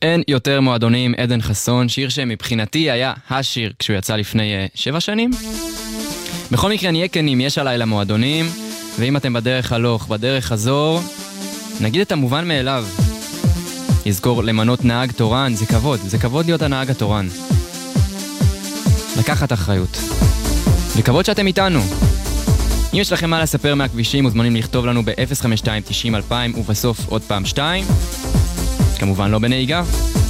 אין יותר מועדונים, עדן חסון, שיר שמבחינתי היה השיר כשהוא יצא לפני 7 שנים. בכל מקרה נהיה כנים, יש הלילה מועדונים, ואם אתם בדרך הלוך, בדרך חזור, נגיד את המובן מאליו. יזכור למנות נהג תורן, זה כבוד להיות הנהג התורן. לקחת אחריות. וכבוד שאתם איתנו. אם יש לכם מה לספר מהכבישים, מוזמנים לכתוב לנו ב-052-90-2000 ובסוף עוד פעם 2. כמובן לא בנהיגה.